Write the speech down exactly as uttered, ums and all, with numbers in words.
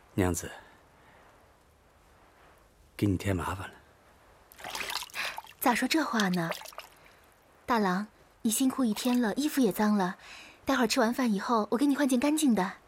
娘子，给你添麻烦了。 咋说这话呢？大郎，你辛苦一天了，衣服也脏了，待会儿吃完饭以后，我给你换件干净的。